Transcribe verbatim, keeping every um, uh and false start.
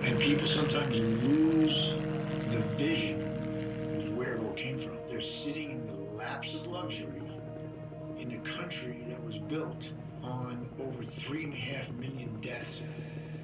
And people sometimes lose the vision of where it all came from. They're sitting in the laps of luxury in a country that was built on over three and a half million deaths